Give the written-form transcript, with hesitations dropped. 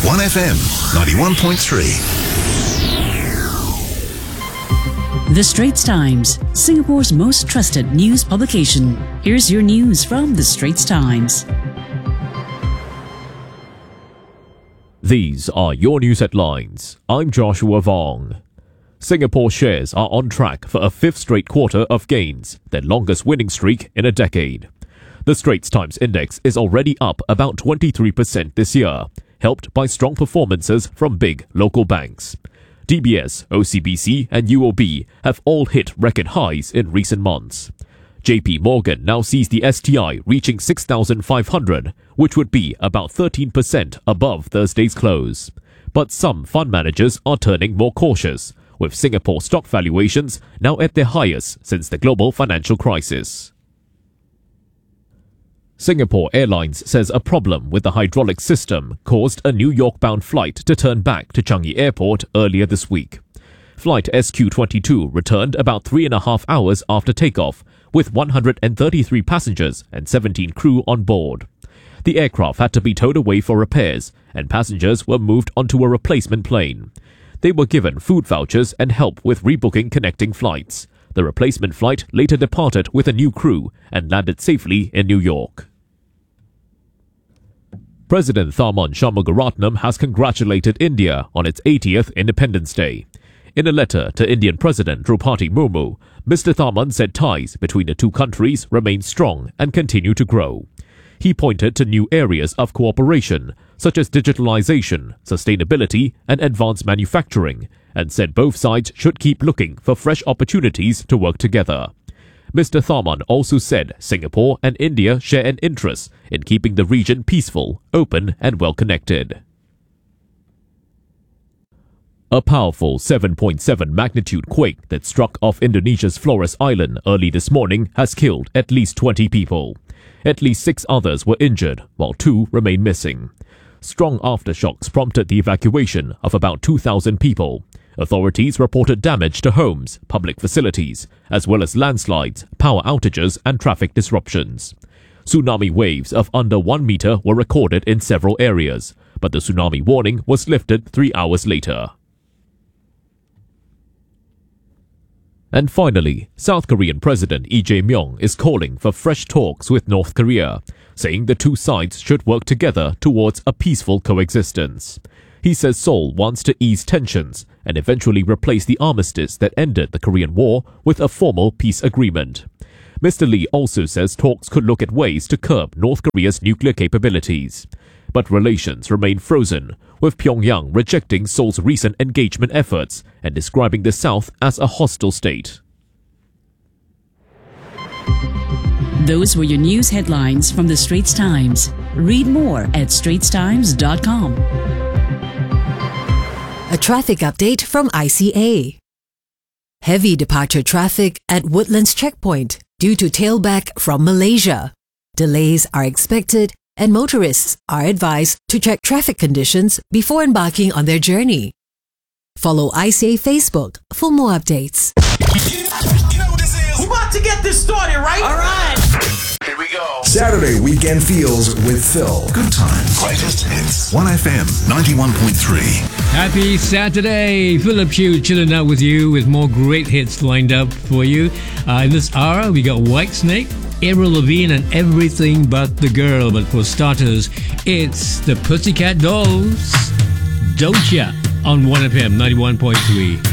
1FM 91.3. The Straits Times, Singapore's most trusted news publication. Here's your news from The Straits Times. These are your news headlines. I'm Joshua Vong. Singapore shares are on track for a fifth straight quarter of gains, their longest winning streak in a decade. The Straits Times Index is already up about 23% this year, helped by strong performances from big local banks. DBS, OCBC and UOB have all hit record highs in recent months. JP Morgan now sees the STI reaching 6,500, which would be about 13% above Thursday's close. But some fund managers are turning more cautious, with Singapore stock valuations now at their highest since the global financial crisis. Singapore Airlines says a problem with the hydraulic system caused a New York-bound flight to turn back to Changi Airport earlier this week. Flight SQ22 returned about 3.5 hours after takeoff, with 133 passengers and 17 crew on board. The aircraft had to be towed away for repairs, and passengers were moved onto a replacement plane. They were given food vouchers and help with rebooking connecting flights. The replacement flight later departed with a new crew and landed safely in New York. President Tharman Shanmugaratnam has congratulated India on its 80th Independence Day. In a letter to Indian President Draupadi Murmu, Mr. Tharman said ties between the two countries remain strong and continue to grow. He pointed to new areas of cooperation, such as digitalization, sustainability, and advanced manufacturing, and said both sides should keep looking for fresh opportunities to work together. Mr. Tharman also said Singapore and India share an interest in keeping the region peaceful, open, and well-connected. A powerful 7.7 magnitude quake that struck off Indonesia's Flores Island early this morning has killed at least 20 people. At least 6 others were injured, while 2 remain missing. Strong aftershocks prompted the evacuation of about 2,000 people. Authorities reported damage to homes, public facilities, as well as landslides, power outages, and traffic disruptions. Tsunami waves of under 1 meter were recorded in several areas, but the tsunami warning was lifted 3 hours later. And finally, South Korean President Lee Jae-myung is calling for fresh talks with North Korea, saying the two sides should work together towards a peaceful coexistence. He says Seoul wants to ease tensions and eventually replace the armistice that ended the Korean War with a formal peace agreement. Mr. Lee also says talks could look at ways to curb North Korea's nuclear capabilities. But relations remain frozen, with Pyongyang rejecting Seoul's recent engagement efforts and describing the South as a hostile state. Those were your news headlines from The Straits Times. Read more at straitstimes.com. A traffic update from ICA. Heavy departure traffic at Woodlands Checkpoint due to tailback from Malaysia. Delays are expected and motorists are advised to check traffic conditions before embarking on their journey. Follow ICA Facebook for more updates. You know what this is? We're about to get this started, right? All right. Here we go. Saturday Weekend Feels with Phil. Good times. Greatest hits. 1FM 91.3. Happy Saturday! Philip Hugh chilling out with you with more great hits lined up for you. In this hour, we got Whitesnake, Avril Lavigne, and Everything But the Girl. But for starters, it's the Pussycat Dolls. Don't Ya on 1FM 91.3.